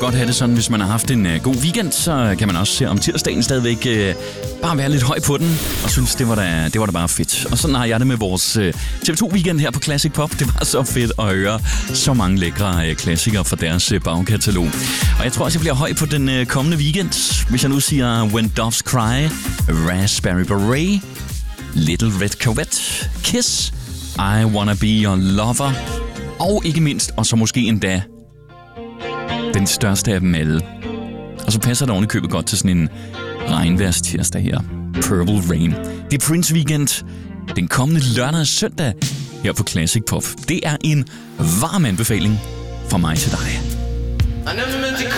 godt have det sådan, hvis man har haft en god weekend, så kan man også se om tirsdagen stadigvæk bare være lidt høj på den, og synes, det var da bare fedt. Og sådan har jeg det med vores TV2-weekend her på Classic Pop. Det var så fedt at høre så mange lækre klassikere fra deres bagkatalog. Og jeg tror også, jeg bliver høj på den kommende weekend, hvis jeg nu siger When Doves Cry, Raspberry Beret, Little Red Corvette, Kiss, I Wanna Be Your Lover, og ikke mindst, og så måske endda den største af dem alle. Og så passer det oven i købet godt til sådan en regnvejrstirsdag her. Purple Rain. Det er Prince Weekend den kommende lørdag og søndag her på Classic Pop. Det er en varm anbefaling fra mig til dig.